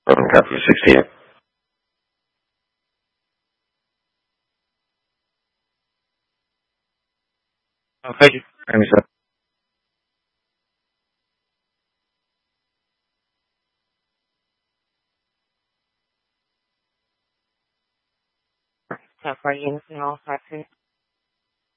Copy 16. Thank you. Thank you, sir. How far you anything else I see?